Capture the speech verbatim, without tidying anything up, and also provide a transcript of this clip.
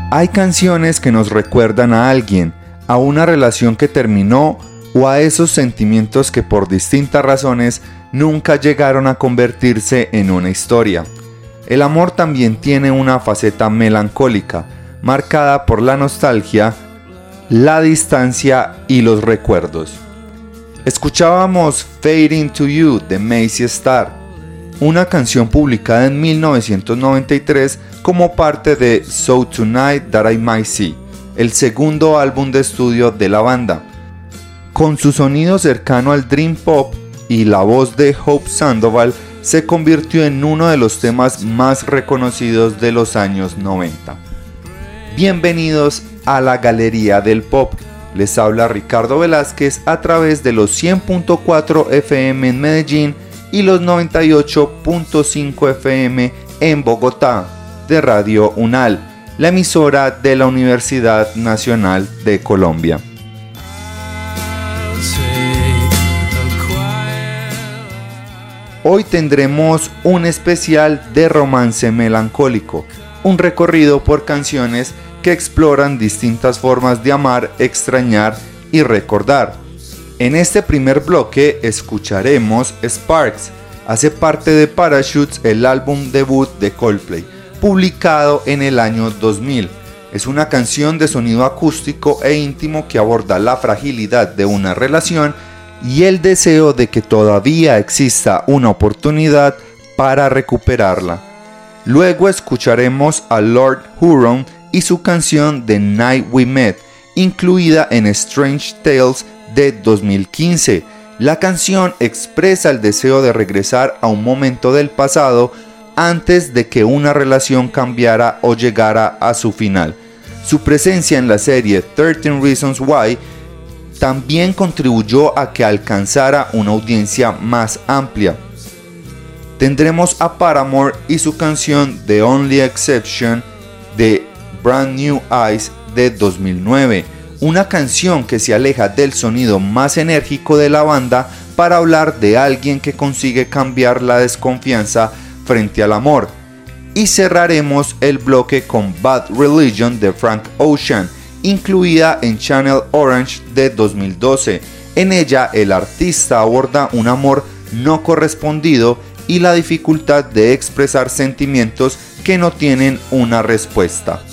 Hay canciones que nos recuerdan a alguien, a una relación que terminó o a esos sentimientos que por distintas razones nunca llegaron a convertirse en una historia. El amor también tiene una faceta melancólica, marcada por la nostalgia, la distancia y los recuerdos. Escuchábamos Fade Into You de Macy Star, una canción publicada en mil novecientos noventa y tres como parte de So Tonight That I Might See, el segundo álbum de estudio de la banda. Con su sonido cercano al Dream Pop y la voz de Hope Sandoval, se convirtió en uno de los temas más reconocidos de los años noventa. Bienvenidos a la Galería del Pop. Les habla Ricardo Velázquez a través de los cien punto cuatro F M en Medellín y los noventa y ocho punto cinco F M en Bogotá de Radio UNAL, la emisora de la Universidad Nacional de Colombia. Hoy tendremos un especial de romance melancólico, un recorrido por canciones que exploran distintas formas de amar, extrañar y recordar. En este primer bloque escucharemos Sparks, hace parte de Parachutes, el álbum debut de Coldplay, publicado en el año dos mil. Es una canción de sonido acústico e íntimo que aborda la fragilidad de una relación y el deseo de que todavía exista una oportunidad para recuperarla. Luego escucharemos a Lord Huron y su canción The Night We Met, incluida en Strange Tales de dos mil quince. La canción expresa el deseo de regresar a un momento del pasado antes de que una relación cambiara o llegara a su final. Su presencia en la serie trece Reasons Why también contribuyó a que alcanzara una audiencia más amplia. Tendremos a Paramore y su canción The Only Exception de Brand New Eyes de dos mil nueve, una canción que se aleja del sonido más enérgico de la banda para hablar de alguien que consigue cambiar la desconfianza frente al amor. Y cerraremos el bloque con Bad Religion de Frank Ocean, incluida en Channel Orange de dos mil doce. En ella el artista aborda un amor no correspondido y la dificultad de expresar sentimientos que no tienen una respuesta.